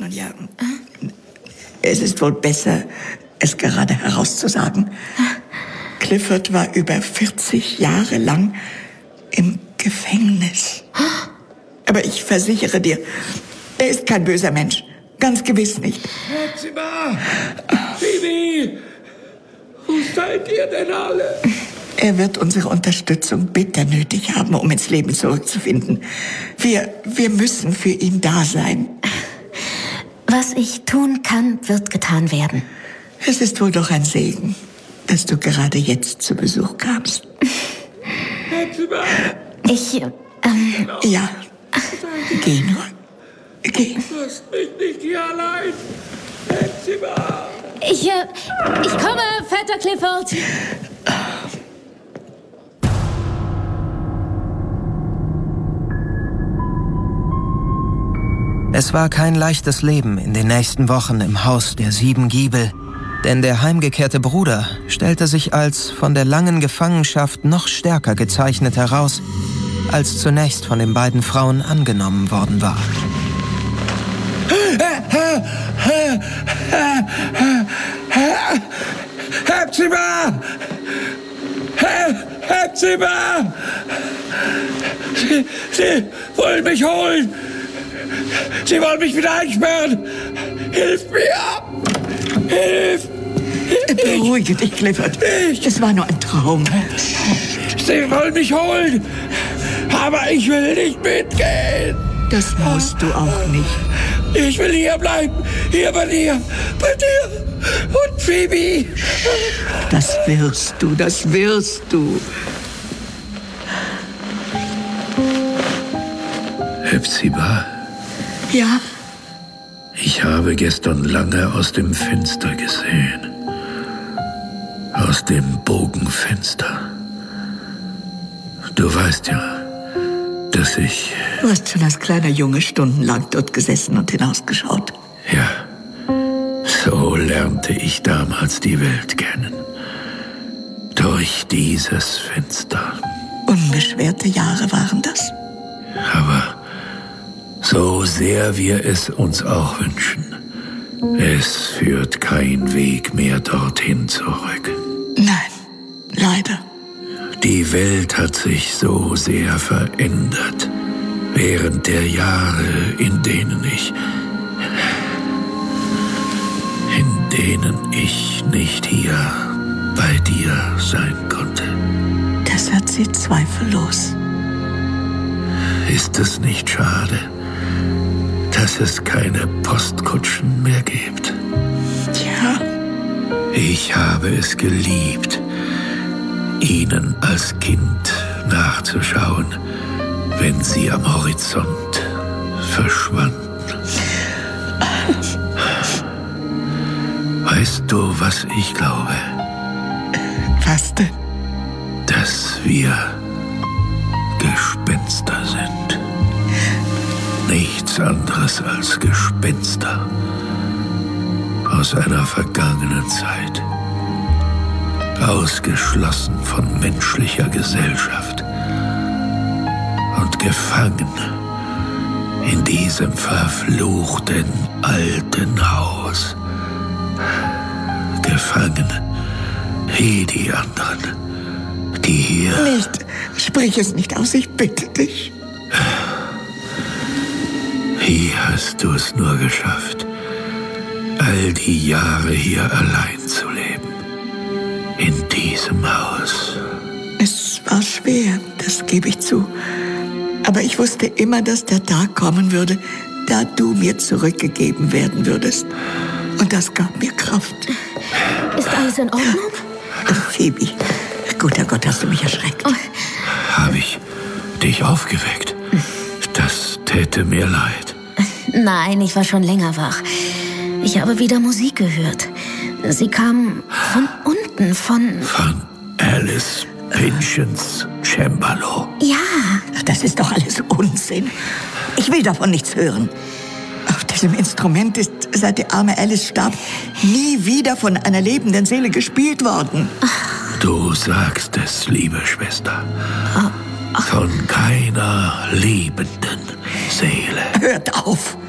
Nun ja, es ist wohl besser, es gerade herauszusagen. Clifford war über 40 Jahre lang im Gefängnis. Aber ich versichere dir, er ist kein böser Mensch. Ganz gewiss nicht. Hepzibah! Phoebe! Wo seid ihr denn alle? Er wird unsere Unterstützung bitter nötig haben, um ins Leben zurückzufinden. Wir müssen für ihn da sein. Was ich tun kann, wird getan werden. Es ist wohl doch ein Segen, dass du gerade jetzt zu Besuch kamst. Hepzibah! Ja, geh nur. Geh. Lass mich nicht hier allein. Hepzibah! Ich komme, Vetter Clifford. Es war kein leichtes Leben in den nächsten Wochen im Haus der 7 Giebel, denn der heimgekehrte Bruder stellte sich als von der langen Gefangenschaft noch stärker gezeichnet heraus, als zunächst von den beiden Frauen angenommen worden war. Hepzibah! Hepzibah! Sie wollen mich holen! Sie wollen mich wieder einsperren! Hilf mir! Hilf! Beruhige dich, Clifford. Es war nur ein Traum. Sie wollen mich holen! Aber ich will nicht mitgehen! Das musst du auch nicht. Ich will hier bleiben! Hier bei dir! Bei dir! Und Phoebe! Das wirst du, das wirst du. Hepzibah? Ja? Ich habe gestern lange aus dem Fenster gesehen. Aus dem Bogenfenster. Du weißt ja, dass ich... Du hast schon als kleiner Junge stundenlang dort gesessen und hinausgeschaut. Ja, so lernte ich damals die Welt kennen. Durch dieses Fenster. Unbeschwerte Jahre waren das. Aber so sehr wir es uns auch wünschen, es führt kein Weg mehr dorthin zurück. Nein, leider. Die Welt hat sich so sehr verändert während der Jahre, in denen ich nicht hier bei dir sein konnte. Das hat sie zweifellos. Ist es nicht schade, dass es keine Postkutschen mehr gibt? Tja. Ich habe es geliebt, ihnen als Kind nachzuschauen, wenn sie am Horizont verschwanden. Weißt du, was ich glaube? Was denn? Dass wir Gespenster sind. Nichts anderes als Gespenster aus einer vergangenen Zeit. Ausgeschlossen von menschlicher Gesellschaft und gefangen in diesem verfluchten alten Haus. Gefangen wie die anderen, die hier... Nicht, sprich es nicht aus, ich bitte dich. Wie hast du es nur geschafft, all die Jahre hier allein zu leben? In diesem Haus. Es war schwer, das gebe ich zu. Aber ich wusste immer, dass der Tag kommen würde, da du mir zurückgegeben werden würdest. Und das gab mir Kraft. Ist alles in Ordnung? Phoebe, guter Gott, hast du mich erschreckt. Habe ich dich aufgeweckt? Das täte mir leid. Nein, ich war schon länger wach. Ich habe wieder Musik gehört. Sie kam von unten, von Alice Pynchons Cembalo. Ja. Das ist doch alles Unsinn. Ich will davon nichts hören. Auf diesem Instrument ist, seit die arme Alice starb, nie wieder von einer lebenden Seele gespielt worden. Du sagst es, liebe Schwester. Von keiner liebenden Seele. Hört auf.